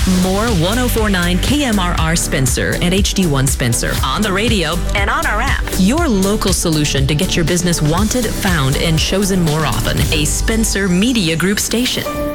More 1049 KMRR Spencer and HD1 Spencer on the radio and on our app. Your local solution to get your business wanted, found, and chosen more often. A Spencer Media Group station.